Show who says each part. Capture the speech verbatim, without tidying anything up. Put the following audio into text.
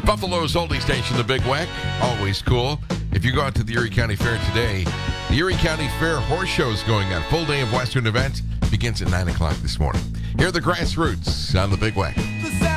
Speaker 1: Buffalo's oldie station, the Big Wack, always cool. If you go out to the Erie County Fair today, the Erie County Fair Horse Show is going on. Full day of Western events begins at nine o'clock this morning. Here are the Grassroots on the Big Wack.